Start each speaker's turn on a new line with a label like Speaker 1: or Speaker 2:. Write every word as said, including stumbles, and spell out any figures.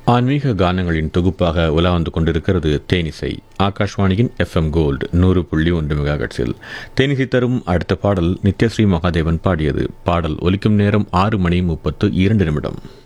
Speaker 1: ஆன்மீக கானங்களின் தொகுப்பாக உலா வந்து கொண்டிருக்கிறது தேனிசை. ஆகாஷ்வாணியின் எஃப் எம் கோல்டு நூறு புள்ளி ஒன்று மெகாஹெர்ட்ஸில் தேனிசை தரும் அடுத்த பாடல் நித்யஸ்ரீ மகாதேவன் பாடியது. பாடல் ஒலிக்கும் நேரம் ஆறு மணி முப்பத்து இரண்டு நிமிடம்.